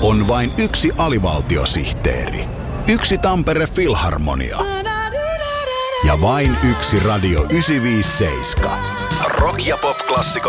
on vain yksi alivaltiosihteeri, yksi Tampere Filharmonia ja vain yksi Radio 957. Rock- ja pop-klassikot